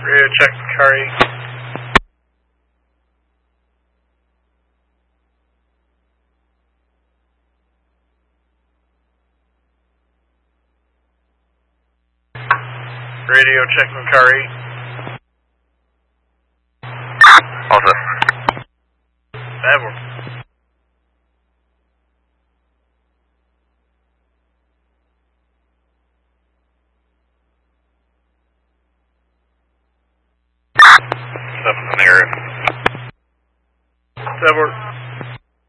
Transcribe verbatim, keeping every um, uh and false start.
Radio check, Curry. Radio check, Curry. Alpha. Ever. Seven in the area. Seven.